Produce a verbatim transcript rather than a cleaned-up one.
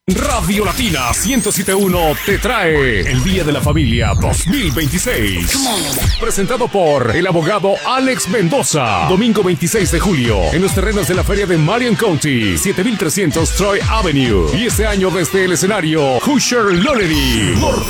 Radio Latina ciento siete punto uno te trae el Día de la Familia dos mil veintiséis. Presentado por el abogado Alex Mendoza. Domingo veintiséis de julio en los terrenos de la feria de Marion County, siete mil trescientos Troy Avenue. Y este año desde el escenario Usher Lonery.